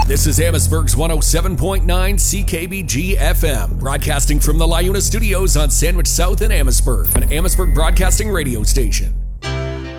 This is Amherstburg's 107.9 CKBG FM, broadcasting from the LiUNA Studios on Sandwich South in Amherstburg, an Amherstburg broadcasting radio station.